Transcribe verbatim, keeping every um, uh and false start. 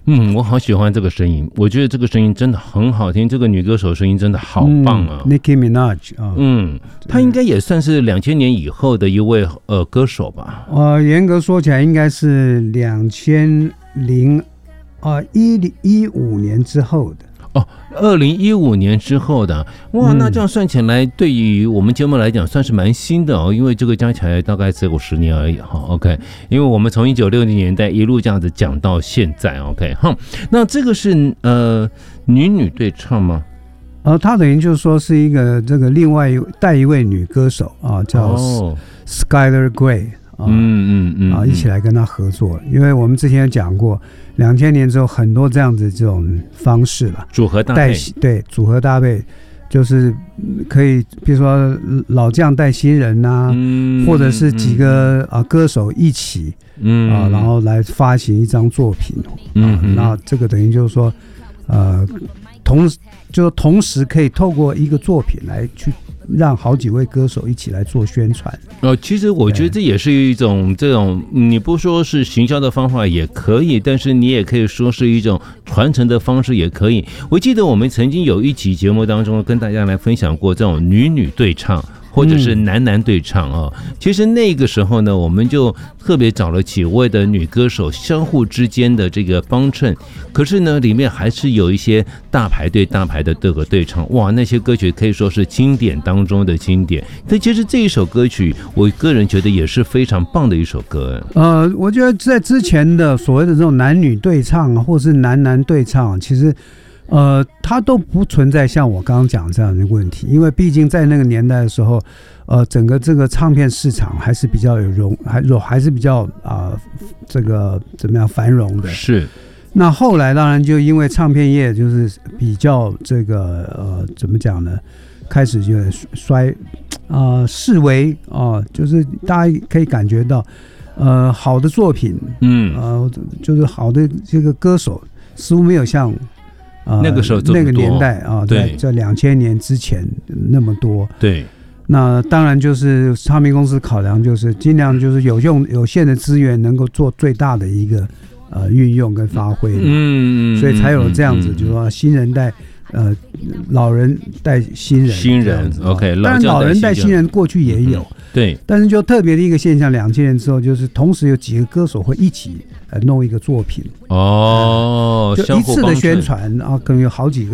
嗯，我好喜欢这个声音，我觉得这个声音真的很好听，这个女歌手声音真的好棒啊、 嗯、Nicki Minaj 啊， 嗯，她应该也算是两千年以后的一位呃歌手吧？ 呃，严格说起来，应该是两千零啊一一五年之后的。 哦，二零一五年之后的，哇，那这样算起来，对于我们节目来讲算是蛮新的哦，因为这个加起来大概只有十年而已哈。OK， 因为我们从一九六零年代一路这样子讲到现在 ，OK， 哈，那这个是呃女女对唱吗？ 呃，他等于就是说是一个这个另外带一位女歌手啊，叫 Skylar Grey。啊、嗯嗯嗯啊，一起来跟他合作，因为我们之前有讲过，两千年之后很多这样子这种方式了， 组合搭配， 对，组合搭配就是可以，比如说老将带新人呐、啊嗯，或者是几个啊歌手一起，嗯啊，然后来发行一张作品，嗯、啊，那这个等于就是说，呃，同就同时可以透过一个作品来去。让好几位歌手一起来做宣传。 呃，其实我觉得这也是一种这种，你不说是行销的方法也可以，但是你也可以说是一种传承的方式也可以。我记得我们曾经有一期节目当中跟大家来分享过这种女女对唱。或者是男男对唱哦、嗯，其实那个时候呢，我们就特别找了几位的女歌手，相互之间的这个帮衬。可是呢，里面还是有一些大牌对大牌的这个对唱，哇，那些歌曲可以说是经典当中的经典。但其实这一首歌曲，我个人觉得也是非常棒的一首歌。 呃，我觉得在之前的所谓的这种男女对唱，或是男男对唱，其实。呃，它都不存在像我刚刚讲这样的问题，因为毕竟在那个年代的时候，呃，整个这个唱片市场还是比较有容，还还是比较啊、呃，这个怎么样繁荣的。 是。 那后来当然就因为唱片业就是比较这个呃，怎么讲呢？开始就衰啊、呃，式微啊、呃，就是大家可以感觉到，呃，好的作品，嗯，呃，就是好的这个歌手似乎没有像。 呃、那个时候那个年代啊，在在两千年之前那么多， 对， 那当然就是唱片公司考量，就是尽量就是有用有限的资源能够做最大的一个呃运用跟发挥，嗯，所以才有这样子，嗯、就是说新人带呃老人带新人， 新人 ，OK， 当然老人带新人过去也有，嗯、 对， 但是就特别的一个现象，两千年之后就是同时有几个歌手会一起。弄一个作品哦， 就一次的宣传啊，可能有好几个。